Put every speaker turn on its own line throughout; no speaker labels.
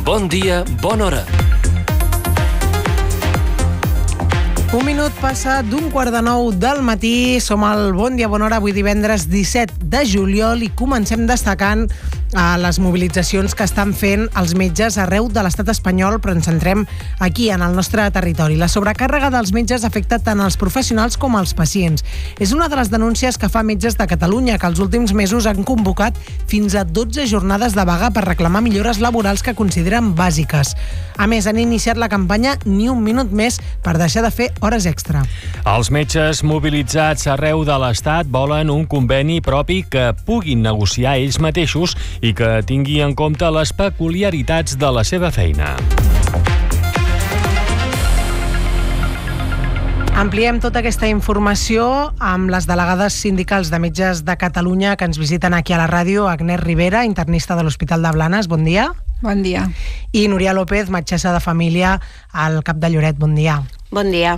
Bon dia, bona hora.
1 minut passa d'8:15 del matí. Som al Bon Dia, Bona Hora, avui divendres 17 de juliol, i comencem destacant les mobilitzacions que estan fent els metges arreu de l'estat espanyol, però ens centrem aquí, en el nostre territori. La sobrecàrrega dels metges afecta tant els professionals com els pacients. És una de les denúncies que fa Metges de Catalunya, que els últims mesos han convocat fins a 12 jornades de vaga per reclamar millores laborals que consideren bàsiques. A més, han iniciat la campanya Ni un minut més per deixar de fer hores extra.
Els metges mobilitzats arreu de l'Estat volen un conveni propi que puguin negociar ells mateixos i que tingui en compte les peculiaritats de la seva feina.
Ampliem tota aquesta informació amb les delegades sindicals de Metges de Catalunya que ens visiten aquí a la ràdio. Agnès Rivera, internista de l'Hospital de Blanes, bon dia.
Bon dia.
I Núria López, metgessa de família al CAP de Lloret, bon dia.
Bon dia.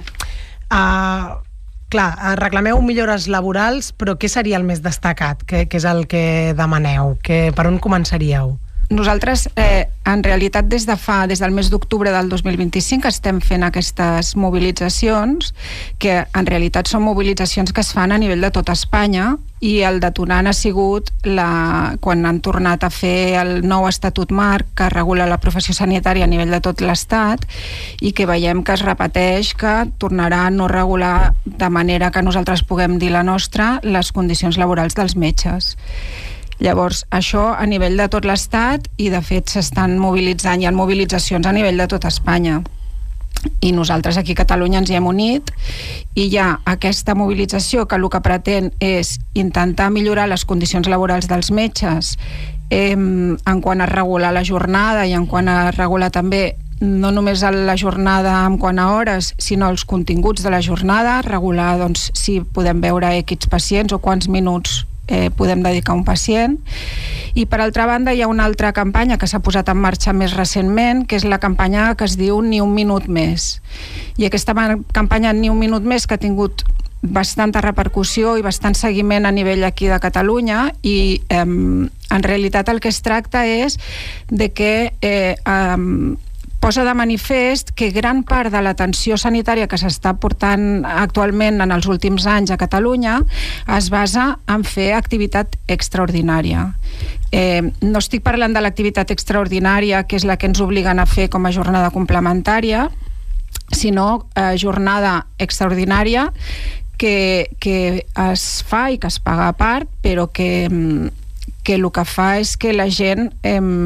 Reclameu millores laborals, però què seria el més destacat? Què és el que demaneu? Per on començaríeu?
Nosaltres, en realitat, des del mes d'octubre del 2025 estem fent aquestes mobilitzacions, que en realitat són mobilitzacions que es fan a nivell de tota Espanya, i el detonant ha sigut quan han tornat a fer el nou Estatut Marc que regula la professió sanitària a nivell de tot l'Estat, i que veiem que es repeteix, que tornarà a no regular de manera que nosaltres puguem dir la nostra les condicions laborals dels metges. Llavors, això a nivell de tot l'Estat, i de fet s'estan mobilitzant, hi ha mobilitzacions a nivell de tota Espanya. I nosaltres aquí a Catalunya ens hi hem unit, i hi ha aquesta mobilització que el que pretén és intentar millorar les condicions laborals dels metges en quant a regular la jornada i en quant a regular també no només la jornada en quant a hores, sinó els continguts de la jornada, regular doncs, si podem veure X pacients o quants minuts podem dedicar a un pacient. I per altra banda hi ha una altra campanya que s'ha posat en marxa més recentment, que és la campanya que es diu Ni un minut més. I aquesta campanya Ni un minut més, que ha tingut bastanta repercussió i bastant seguiment a nivell aquí de Catalunya, i en realitat el que es tracta és de que posa de manifest que gran part de l'atenció sanitària que s'està portant actualment en els últims anys a Catalunya es basa en fer activitat extraordinària. No estic parlant de l'activitat extraordinària, que és la que ens obliguen a fer com a jornada complementària, sinó jornada extraordinària que es fa i que es paga a part, però que el que fa és que la gent...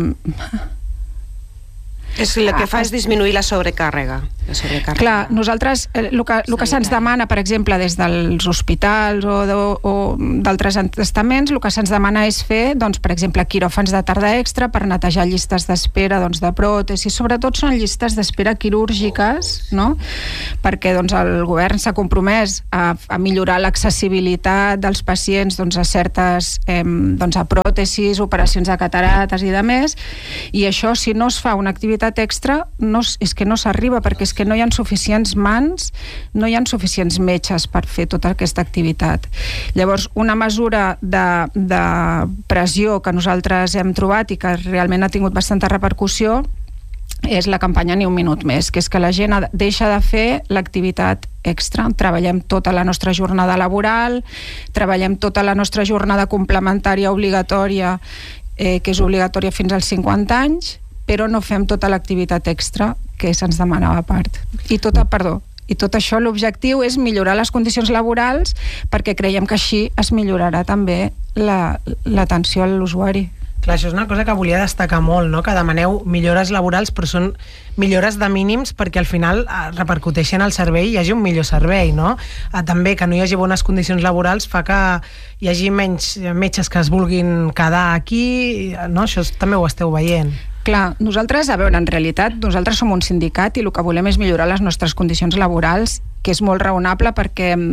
El que fa és disminuir la sobrecàrrega.
Clar, nosaltres el que se'ns demana, per exemple, des dels hospitals o d'altres estaments, el que se'ns demana és fer, doncs, per exemple, quiròfans de tarda extra per netejar llistes d'espera de pròtesis. Sobretot són llistes d'espera quirúrgiques, no? Perquè doncs, el govern s'ha compromès a millorar l'accessibilitat dels pacients a certes a pròtesis, operacions de catarates i de més, i això, si no es fa una activitat extra, és que no s'arriba, perquè és que no hi ha suficients mans, no hi ha suficients metges per fer tota aquesta activitat. Llavors, una mesura de pressió que nosaltres hem trobat i que realment ha tingut bastanta repercussió és la campanya Ni un minut més, que és que la gent deixa de fer l'activitat extra. Treballem tota la nostra jornada laboral, treballem tota la nostra jornada complementària obligatòria, que és obligatòria fins als 50 anys, però no fem tota l'activitat extra que se'ns demanava a part. I tot això, l'objectiu és millorar les condicions laborals, perquè creiem que així es millorarà també l'atenció a l'usuari.
Clar, això és una cosa que volia destacar molt, no? Que demaneu millores laborals, però són millores de mínims perquè al final repercuteixen al servei i hi hagi un millor servei, no? També que no hi hagi bones condicions laborals fa que hi hagi menys metges que es vulguin quedar aquí, no? Això també ho esteu veient.
Clar, nosaltres, en realitat, nosaltres som un sindicat i el que volem és millorar les nostres condicions laborals, que és molt raonable perquè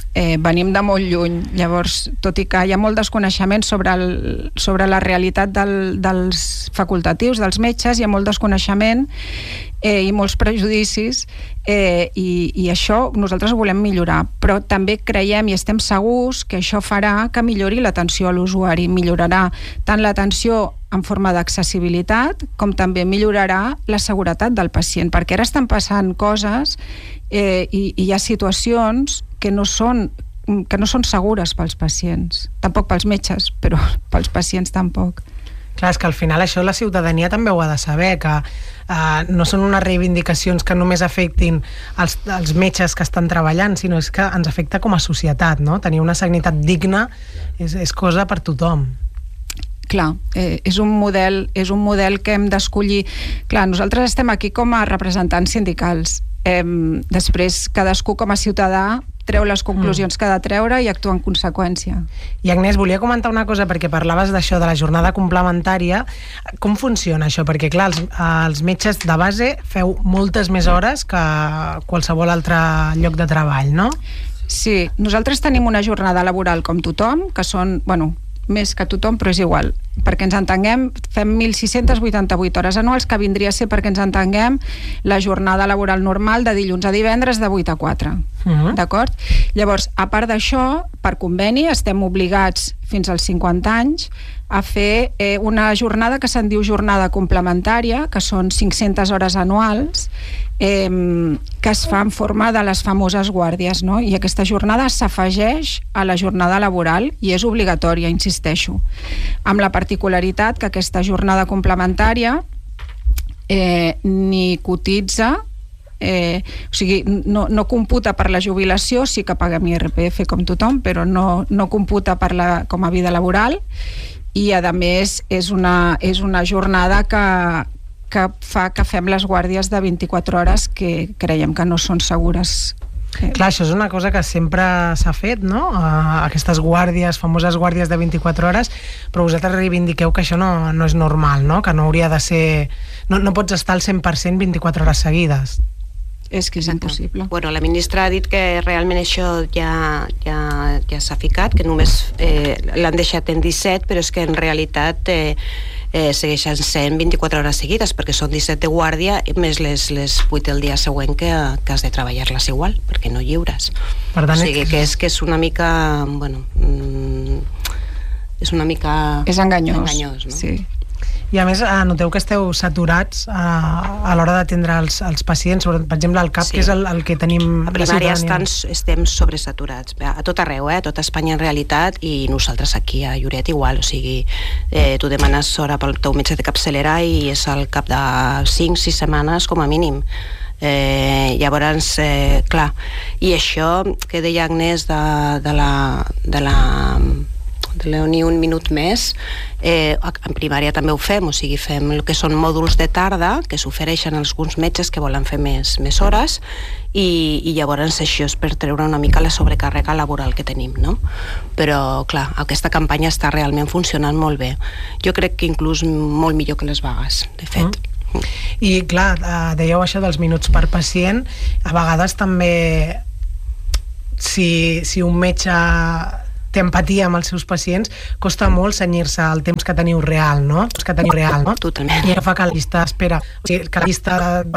venim de molt lluny. Llavors, tot i que hi ha molt desconeixement sobre la realitat dels facultatius, dels metges, hi ha molt desconeixement i molts prejudicis, i això nosaltres ho volem millorar, però també creiem i estem segurs que això farà que millori l'atenció a l'usuari, millorarà tant l'atenció en forma d'accessibilitat com també millorarà la seguretat del pacient, perquè ara estan passant coses i hi ha situacions que no són segures pels pacients, tampoc pels metges, però pels pacients tampoc.
Clar, és que al final això la ciutadania també ho ha de saber, que no són unes reivindicacions que només afectin els metges que estan treballant, sinó és que ens afecta com a societat, no? Tenir una sanitat digna és cosa per tothom.
Clar, és un model que hem d'escollir. Clar, nosaltres estem aquí com a representants sindicals. Després, cadascú com a ciutadà treu les conclusions que ha de treure i actua en conseqüència.
I Agnès, volia comentar una cosa, perquè parlaves d'això, de la jornada complementària. Com funciona això? Perquè, clar, els metges de base feu moltes més hores que qualsevol altre lloc de treball, no?
Sí, nosaltres tenim una jornada laboral com tothom, que són, més que tothom, però és igual. Perquè ens entenguem, fem 1.688 hores anuals, que vindria a ser, perquè ens entenguem, la jornada laboral normal de dilluns a divendres de 8 a 4. D'acord? Llavors, a part d'això, per conveni, estem obligats fins als 50 anys a fer una jornada que se'n diu jornada complementària, que són 500 hores anuals, que es fa en forma de les famoses guàrdies, no? I aquesta jornada s'afegeix a la jornada laboral i és obligatòria, insisteixo, amb la particularitat que aquesta jornada complementària ni cotitza, o sigui, no computa per la jubilació, sí que paguem IRPF com tothom, però no computa com a vida laboral, i a més és una jornada que fa que fem les guàrdies de 24 hores que creiem que no són segures.
Clar, això és una cosa que sempre s'ha fet, no? Aquestes guàrdies, famoses guàrdies de 24 hores, però vosaltres reivindiqueu que això no és normal, no? Que no hauria de ser... No pots estar al 100% 24 hores seguides.
És que és impossible.
Bueno, la ministra ha dit que realment això ja s'ha ficat, que només l'han deixat en 17, però és que en realitat segueixen sent 24 hores seguides, perquè són 17 de guàrdia més les 8 del dia següent que has de treballar-les igual, perquè no lliures.
Per tant,
o sigui que és una mica... és una mica...
És enganyós, no? Sí.
I a més, noteu que esteu saturats a l'hora d'atendre els pacients, per exemple, al CAP, sí, que és el que tenim...
A primària estem sobresaturats, a tot arreu, a tota Espanya en realitat, i nosaltres aquí a Lloret igual, o sigui, tu demanes hora pel teu metge de capçalera i és al cap de 5-6 setmanes com a mínim. Llavors, clar, i això que deia Agnès de la ni un minut més, en primària també ho fem, o sigui, fem el que són mòduls de tarda, que s'ofereixen als alguns metges que volen fer més hores, i llavors això és per treure una mica la sobrecàrrega laboral que tenim, no? Però, clar, aquesta campanya està realment funcionant molt bé. Jo crec que inclús molt millor que les vagues, de fet.
I, clar, dèieu això dels minuts per pacient, a vegades també si un metge té empatia amb els seus pacients, costa molt cenyir-se al temps que teniu real, no?
Totalment.
I això fa que la llista d'espera, o sigui, que la llista